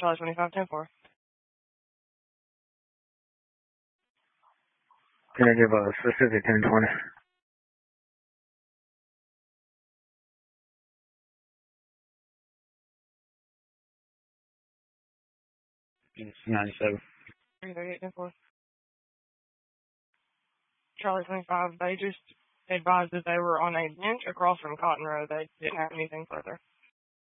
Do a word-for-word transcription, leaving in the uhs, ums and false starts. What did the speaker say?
Charlie twenty-five, ten four. Can I give a specific ten twenty? ninety-seven. three thirty-eight, ten four. Charlie twenty-five, they just advised that they were on a bench across from Cotton Row. They didn't have anything further.